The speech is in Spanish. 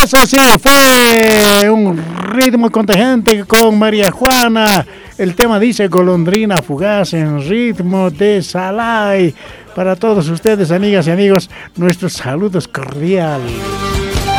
Eso sí, fue un ritmo contagiante con María Juana. El tema dice golondrina fugaz en ritmo de Salai. Para todos ustedes, amigas y amigos, nuestros saludos cordiales.